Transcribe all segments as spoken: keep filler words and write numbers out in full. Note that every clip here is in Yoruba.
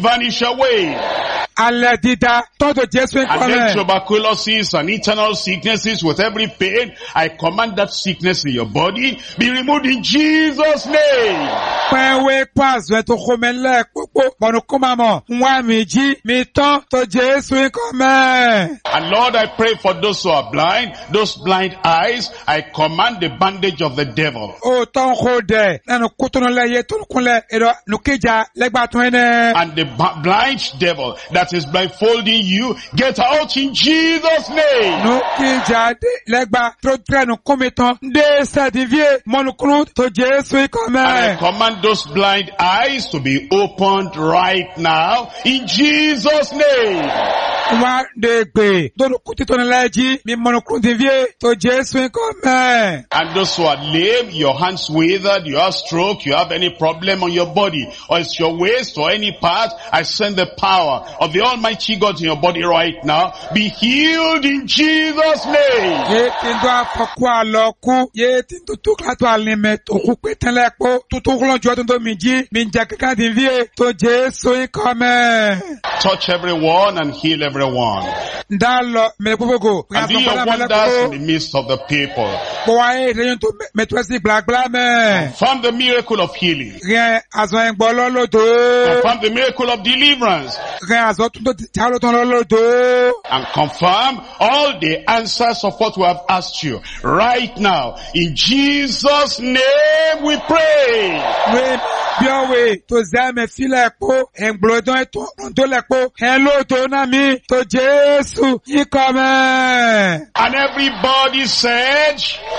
vanish away. Alẹ́ dídá tọ́jú Jésù And then ìkọlẹ̀. tuberculosis and internal sicknesses with every pain, I command that sickness in your body be removed in Jesus' name. Pẹ̀wé pàṣẹ tó kó mi lẹ́ pópó pọ̀nù kó máa mọ̀. Wọ́n mi jí mi tán tó Jésù ìkọlẹ̀. And Lord, I pray for those who are blind, those blind eyes, I command the bandage of the devil. Ó tán kó dẹ̀ lẹ́nu kútùnú lẹ́yẹ tó kúnlẹ̀ èrò nùkéjà lẹ́gbàá tó ẹnẹ́. And the b- blind devil that is blindfolding you, get out in Jesus' name. Nùkéjà lẹ́gbàá tó tẹ̀nu kúmi tán. Ndé sẹ́dívíé mọ́nukúrú tó Jésù And I ìkọlẹ̀. command those blind eyes to be opened right now in Jesus' name. Wọ́n dé gbé lórí kútùnú lẹ́jí mi mọ́nukúrú dìvíé tó Jésù ìkọlẹ̀. And those who are lame, your hands withered, you have stroke, you have any problem on your body, or it's your waist or any part, I send the power of the Almighty God in your body right now. Be healed in Jesus' name. Yé tí ń dọ́ afọ́kú àlọ́kú, yé tí ń tutù kílátọ̀ àlìmẹ̀ tó kú pé tẹ́lẹ̀ pọ̀, tuntun kúlọ̀ jù ọdún tó mi jí, mi ń jẹ kíkà dín víé tó Jésù ikọ̀ mẹ́. Touch everyone and heal everyone. Ndá lọ mẹ́lẹ̀ gbogbo, And do your wonders in the midst of the people. bọ̀ wáyé ìrẹ́yìn tó mẹ́tọ́ sí gbàgbà mẹ́. Confirm the miracle of healing. Rẹ̀ àzọ ẹgbọ́ lọ́lọ́dọ̀. Confirm the miracle of deliverance. Rẹ̀ àzọ tó tó tí a ló tán lọ́lọ́dọ̀. And confirm all the answers of what we have asked you right now. In Jesus' name we pray. Wé bí ọ̀wé tó zẹ́mẹ̀ fílẹ̀ pọ̀, ẹ̀ngbọ̀lọ́dọ̀ ẹ̀tọ́ tó lẹ̀ pọ̀, ẹ̀ lóòótọ́ náà mi tó Jésù ikọ̀ mẹ́. And everybody said,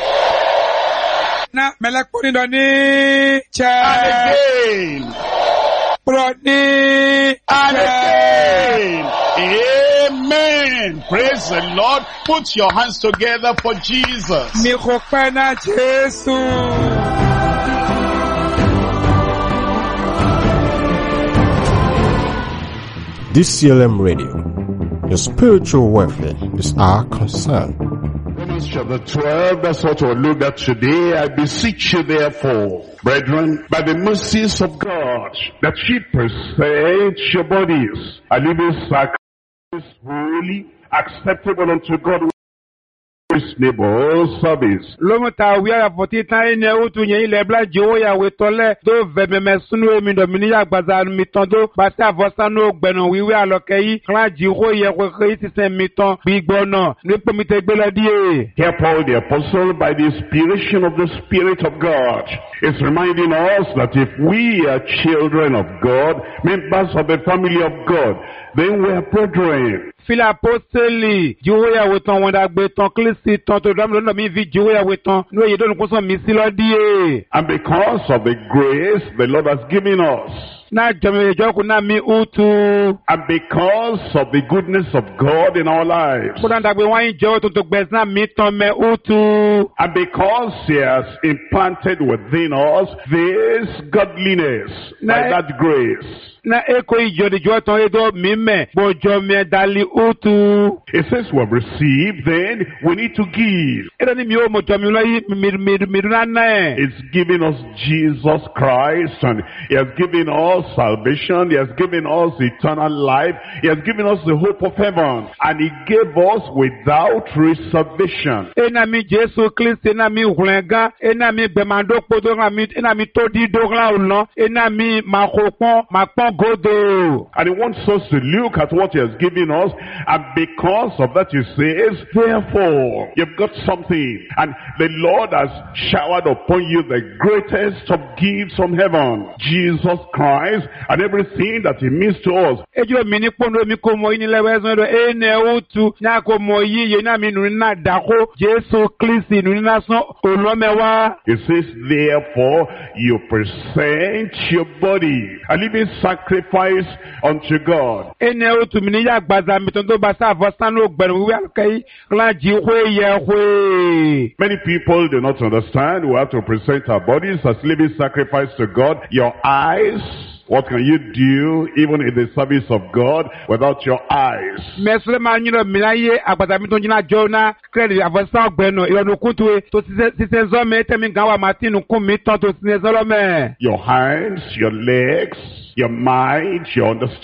Na mẹ́lẹ́kùn ní lọ ní and chẹ́. again, Pọ̀ ní and chẹ́. again. Amen. Praise the Lord. Put your hands together for Jesus. Mi kò pẹ́ náà Jésù. D C L M Radio. Your spiritual welfare is our concern. Romans chapter twelve, that's what we'll look at today. I beseech you therefore, brethren, by the mercies of God, that ye present your bodies a living sacrifice, holy, acceptable unto God, reasonable service. Lomota wia voti tan ne utu nye ile bla jiwo ya wetole do vememe sunu emi do mini ya gbaza miton do basa avosanu ogbenu wiwe aloke yi kla jiwo ye kwe ti se miton gbigbono ni pe mi te gbe lo die. Here Paul the apostle, by the inspiration of the Spirit of God, is reminding us that if we are children of God, members of the family of God, then we are brethren. Fila apostoli jiwo ya weton wanda gbe ton klisi ton to dam lo mi vi jiwo ya weton no ye do nko so mi si lo die. And because of the grace the Lord has given us, Na jame joku na mi utu. and because of the goodness of God in our lives, Ko dan dagbe wan jo to to gbe na mi ton me utu. and because He has implanted within us this godliness by Na- that grace, Na eko ijo de jo ton edo mi me bojo mi dali utu. it says we have received, then we need to give. Ero ni mi o mo jo mi lo yi mi mi mi na na. It's given us Jesus Christ, and He has given us salvation. He has given us eternal life. He has given us the hope of heaven, and He gave us without reservation. Ena mi Jesu Kristi ena mi hulenga ena mi gbemando podo ena mi ena mi todi dogla uno ena mi makopon makpon godo. And He wants us to look at what He has given us, and because of that He says, therefore, you've got something, and the Lord has showered upon you the greatest of gifts from heaven, Jesus Christ, and everything that He means to us. Ejo mi ni pondo mi ko mo ini lewe zo do ene utu na ko mo yi ye na mi nu na dako Jesu Kristi nu na so olomewa. It says, therefore, you present your body a living sacrifice unto God. Ene utu mi ni ya gbaza mi ton do ba sa avosanu ogbenu wi alkai kla ji hwe ye hwe. Many people do not understand. We have to present our bodies as living sacrifice to God. Your eyes, what can you do even in the service of God without your eyes? Mesle ma nyiro mi na ye agbaza mi ton jina jona kredi avosan ogbenu ironu kutu to ti se zo me temi gan wa martin kun mi ton to ti se zo lo me. Your hands, your legs, your mind, your understanding.